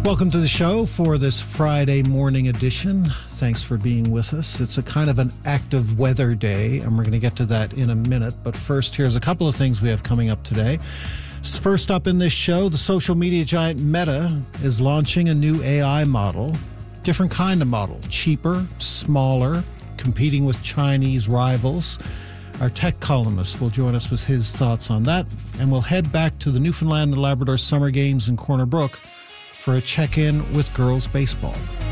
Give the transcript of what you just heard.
Welcome to the show for this Friday morning edition. Thanks for being with us. It's a kind of an active weather day, and we're going to get to that in a minute. But first, here's a couple of things we have coming up today. First up in this show, the social media giant Meta is launching a new AI model. Different kind of model. Cheaper, smaller, competing with Chinese rivals. Our tech columnist will join us with his thoughts on that. And we'll head back to the Newfoundland and Labrador Summer Games in Corner Brook for a check-in with girls baseball.